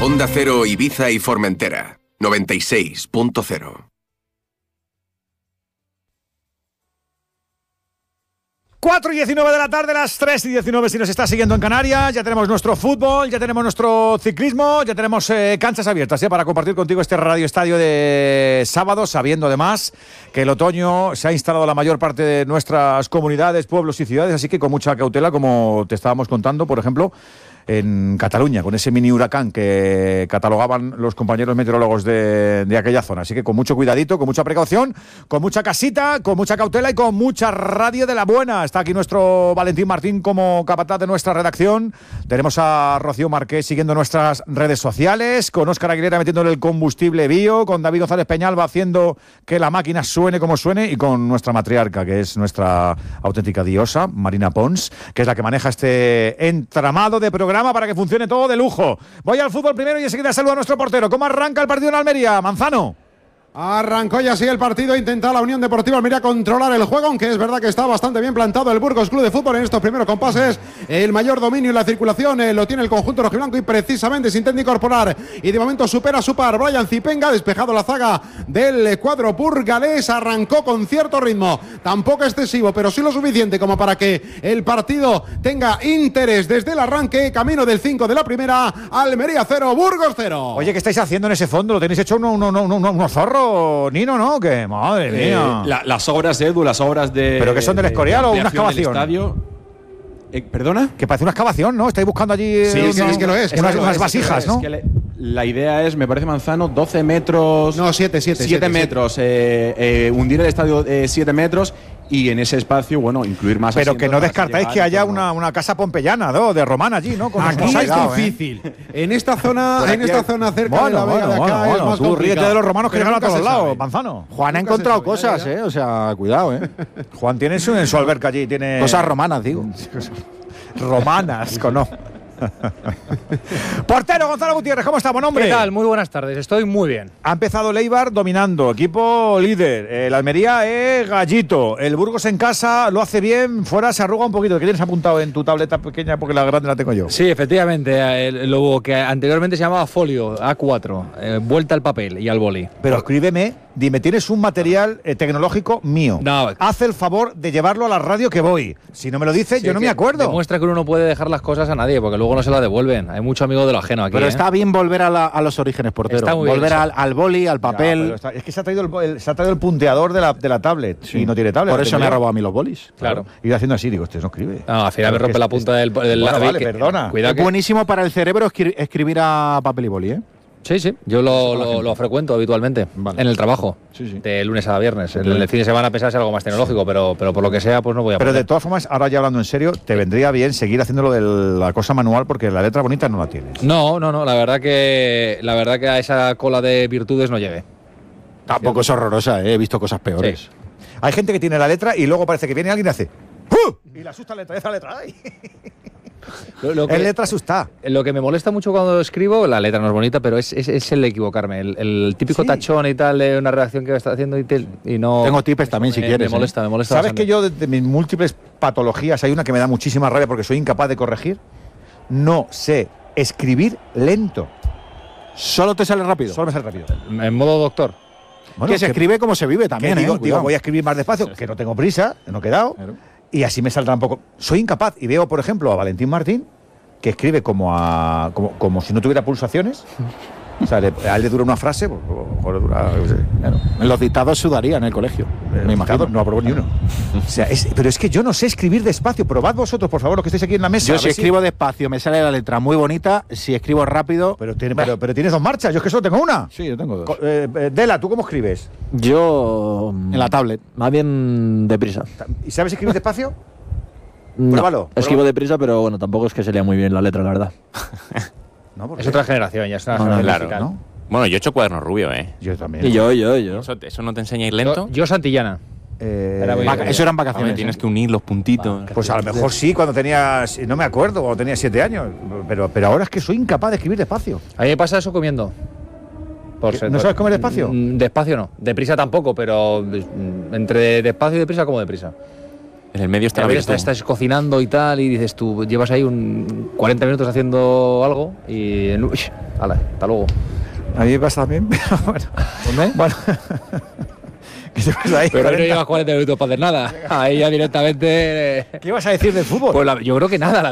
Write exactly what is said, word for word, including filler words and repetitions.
Onda Cero Ibiza y Formentera, noventa y seis punto cero. cuatro y diecinueve de la tarde, las tres y diecinueve si nos está siguiendo en Canarias. Ya tenemos nuestro fútbol, ya tenemos nuestro ciclismo, ya tenemos eh, canchas abiertas ¿eh? para compartir contigo este Radio Estadio de sábado, sabiendo además que el otoño se ha instalado en la mayor parte de nuestras comunidades, pueblos y ciudades, así que con mucha cautela, como te estábamos contando, por ejemplo, en Cataluña, con ese mini huracán que catalogaban los compañeros meteorólogos de, de aquella zona. Así que con mucho cuidadito, con mucha precaución, con mucha casita, con mucha cautela y con mucha radio de la buena. Está aquí nuestro Valentín Martín como capataz de nuestra redacción. Tenemos a Rocío Marqués siguiendo nuestras redes sociales, con Óscar Aguilera metiéndole el combustible bio, con David González Peñalba haciendo que la máquina suene como suene, y con nuestra matriarca, que es nuestra auténtica diosa, Marina Pons, que es la que maneja este entramado de programa para que funcione todo de lujo. Voy al fútbol primero y enseguida saludo a nuestro portero. ¿Cómo arranca el partido en Almería, Manzano? Arrancó ya así el partido, intenta la Unión Deportiva Almería controlar el juego, aunque es verdad que está bastante bien plantado el Burgos Club de Fútbol en estos primeros compases. El mayor dominio y la circulación eh, lo tiene el conjunto rojiblanco, y precisamente se intenta incorporar y de momento supera su par Brian Zipenga, despejado la zaga del cuadro burgalés. Arrancó con cierto ritmo, tampoco excesivo, pero sí lo suficiente como para que el partido tenga interés desde el arranque. Camino del cinco de la primera, Almería cero, Burgos cero. Oye, ¿qué estáis haciendo en ese fondo? ¿Lo tenéis hecho unos uno, uno, uno, uno zorros? Nino, ¿no? Que madre eh, mía. La, las obras de Edu, las obras de. ¿Pero que son del Escorial o una excavación? Estadio. Eh, ¿Perdona? Que parece una excavación, ¿no? Estáis buscando allí. Sí, eh, sí, no, es que lo es. Unas, que unas es, vasijas, es ¿no? que le, la idea es, me parece, Manzano, doce metros. No, siete, siete. siete metros. Eh, eh, hundir el estadio eh, siete metros. Y en ese espacio, bueno, incluir más. Pero que no para descartáis que haya una, una casa pompeyana, ¿no? De romana allí, ¿no? Con Aquí es cuidado, difícil. ¿eh? En esta zona, Por en aquí esta hay- zona cerca bueno, de la vega bueno, de acá bueno, es bueno, más tú complicado. ríete de los romanos que Pero llegan a nunca todos se lados, sabe. Manzano. Juan ha Nunca se encontrado sabe, cosas, ya, ya. ¿eh? O sea, cuidado, ¿eh? Juan tiene su, en su alberca allí, tiene. Cosas romanas, digo. romanas, con no. Portero Gonzalo Gutiérrez, ¿cómo está, buen hombre? ¿Qué tal? Muy buenas tardes, estoy muy bien. Ha empezado el Eibar dominando, equipo líder. El Almería es gallito. El Burgos en casa lo hace bien, fuera se arruga un poquito. ¿Qué tienes apuntado en tu tableta pequeña? Porque la grande la tengo yo. Sí, efectivamente, el- lo que anteriormente se llamaba folio, A cuatro, eh, vuelta al papel y al boli. Pero escríbeme, dime, tienes un material eh, tecnológico mío. No. Haz el favor de llevarlo a la radio que voy. Si no me lo dices, Sí, yo no que me acuerdo. Demuestra que uno no puede dejar las cosas a nadie, porque luego no se las devuelven. Hay mucho amigo de lo ajeno aquí. Pero ¿eh? está bien volver a, la- a los orígenes, portero. Está muy bien volver eso. al, al boli, al Ya, papel. pero está- es que se ha traído el, el- se ha traído el punteador de la, de la tablet. Sí. Y no tiene tablet. Por la eso tengo me ha yo. robado a mí los bolis. Claro. Y yo haciendo así, digo, este no escribe. No, al final me Claro, rompe que la es- punta del, del Bueno, lápiz, vale, que- perdona. Cuidado Es que. buenísimo para el cerebro escri- escribir a papel y boli, ¿eh? Sí, sí, yo lo, lo, lo frecuento habitualmente Vale. en el trabajo, Sí, sí. de lunes a viernes. En el fin de semana pensarse algo más tecnológico, pero, pero por lo que sea, pues no voy a Pero de poder. todas formas, ahora ya hablando en serio, te vendría bien seguir haciéndolo de la cosa manual, porque la letra bonita no la tienes. No, no, no, la verdad que la verdad que a esa cola de virtudes no llegué. Tampoco es horrorosa, ¿eh? He visto cosas peores. Sí. Hay gente que tiene la letra y luego parece que viene alguien y hace ¡Uh! Y le asusta la letra, esa letra. ¡Ay! Lo, lo Es que, letra asustada. lo que me molesta mucho cuando escribo, la letra no es bonita, pero es, es, es el equivocarme. El, el típico Sí. tachón y tal de una redacción que está haciendo y, tel- y no. Tengo tipes también, si me, quieres, Me molesta, me molesta. ¿Sabes bastante. que yo, de, de mis múltiples patologías, hay una que me da muchísima rabia porque soy incapaz de corregir? No sé escribir lento. Solo te sale rápido. Solo me sale rápido. En modo doctor. Bueno, que se escribe como se vive que también, digo, ¿eh? digo, Cuidado. voy a escribir más despacio, que no tengo prisa, no he quedado, Claro. y así me saldrá un poco. Soy incapaz, y veo, por ejemplo, a Valentín Martín, que escribe como a como, como si no tuviera pulsaciones. O sea, le- a él le dura una frase, pues, a lo mejor le dura, yo qué sé, Claro. En los dictados sudaría en el colegio. me imagino, no aprobó ni uno. O sea, es- pero es que yo no sé escribir despacio. Probad vosotros, por favor, los que estáis aquí en la mesa. Yo a si ver si- escribo despacio me sale la letra muy bonita. Si escribo rápido. Pero, tiene- pero, pero tienes dos marchas, yo es que solo tengo una. Sí, yo tengo dos. Co- eh, eh, Dela, ¿tú cómo escribes? Yo. mm, En la tablet. Más bien deprisa. ¿Y sabes escribir despacio? No, Pruébalo, escribo pruébalo. deprisa, pero bueno, tampoco es que se lea muy bien la letra, la verdad. No, porque Es otra generación, ya es una No, no, generación claro. musical. ¿no? Bueno, yo he hecho cuaderno rubio, ¿eh? Yo también. Y yo, yo, yo. ¿Eso, eso no te enseña a ir lento? Yo, yo Santillana. Eh, Era muy- Vaca- eso eran Hombre, vacaciones. tienes ¿eh? que unir los puntitos. Pues a lo mejor sí, cuando tenía, no me acuerdo, cuando tenía siete años, pero, pero ahora es que soy incapaz de escribir despacio. A mí me pasa eso comiendo. Por ¿Qué? ser- ¿No sabes comer despacio? Mm, Despacio no. Deprisa tampoco, pero mm, entre despacio y deprisa como deprisa. En el medio está la A veces virtud. estás cocinando y tal, y dices tú, llevas ahí un cuarenta minutos haciendo algo y. Uy, ala, hasta luego. A mí me pasa también, pero bueno. ¿Dónde? Bueno. ¿Qué te pasa ahí? Pero no cuarenta? llevas cuarenta minutos para hacer nada. Ahí ya directamente. ¿Qué ibas a decir del fútbol? Pues la- yo creo que nada, la